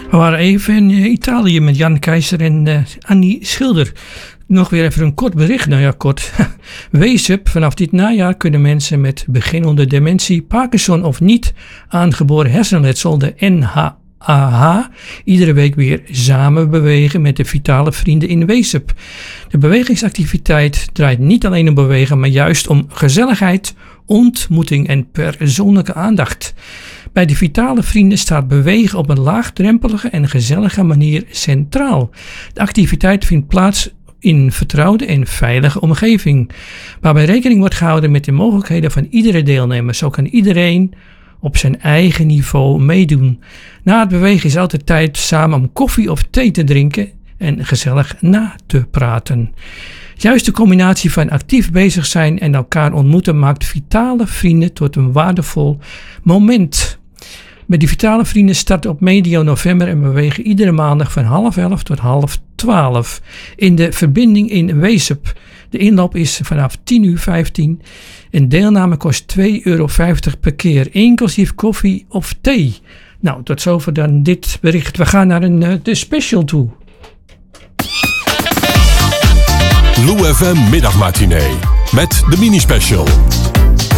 We waren even in Italië met Jan Keizer en Annie Schilder. Nog weer even een kort bericht. Nou ja, kort. Weesup. Vanaf dit najaar kunnen mensen met beginnende dementie, Parkinson of niet aangeboren hersenletsel, de NHAH, iedere week weer samen bewegen met de Vitale Vrienden in Weesup. De bewegingsactiviteit draait niet alleen om bewegen, maar juist om gezelligheid, ontmoeting en persoonlijke aandacht. Bij de Vitale Vrienden staat bewegen op een laagdrempelige en gezellige manier centraal. De activiteit vindt plaats in een vertrouwde en veilige omgeving, waarbij rekening wordt gehouden met de mogelijkheden van iedere deelnemer. Zo kan iedereen op zijn eigen niveau meedoen. Na het bewegen is altijd tijd samen om koffie of thee te drinken en gezellig na te praten. Juist de combinatie van actief bezig zijn en elkaar ontmoeten maakt Vitale Vrienden tot een waardevol moment. Met de Vitale Vrienden starten op medio november en bewegen iedere maandag van 11:30 tot 11:12 in de verbinding in Weesup. De inloop is vanaf 10:15 en deelname kost €2,50 per keer, inclusief koffie of thee. Nou, tot zover dan dit bericht. We gaan naar de special toe. Lou FM Middagmatinee met de mini-special.